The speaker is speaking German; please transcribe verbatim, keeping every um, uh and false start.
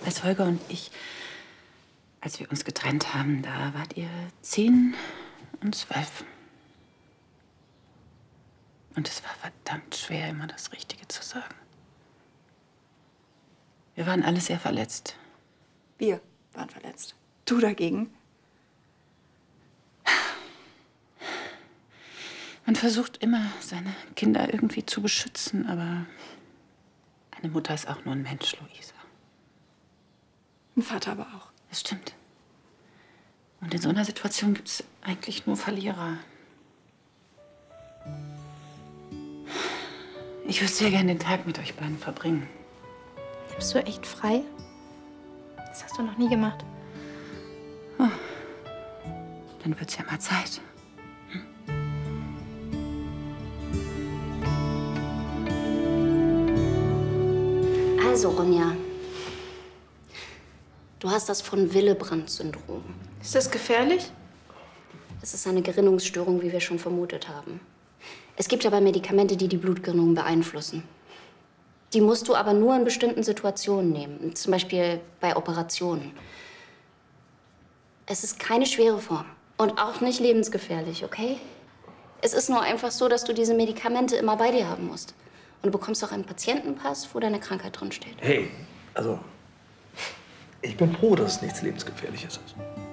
Als Holger und ich, als wir uns getrennt haben, da wart ihr zehn und zwölf. Und es war verdammt schwer, immer das Richtige zu sagen. Wir waren alle sehr verletzt. Wir waren verletzt. Du dagegen? Man versucht immer, seine Kinder irgendwie zu beschützen, aber eine Mutter ist auch nur ein Mensch, Luisa. Ein Vater aber auch. Das stimmt. Und in so einer Situation gibt es eigentlich nur Verlierer. Ich würde sehr gerne den Tag mit euch beiden verbringen. Bist du echt frei? Das hast du noch nie gemacht. Oh. Dann wird's ja mal Zeit. Hm? Also, Ronja, du hast das von Willebrand-Syndrom. Ist das gefährlich? Es ist eine Gerinnungsstörung, wie wir schon vermutet haben. Es gibt aber Medikamente, die die Blutgerinnung beeinflussen. Die musst du aber nur in bestimmten Situationen nehmen, zum Beispiel bei Operationen. Es ist keine schwere Form und auch nicht lebensgefährlich, okay? Es ist nur einfach so, dass du diese Medikamente immer bei dir haben musst. Und du bekommst auch einen Patientenpass, wo deine Krankheit drin steht. Hey, also, ich bin froh, dass es nichts Lebensgefährliches ist.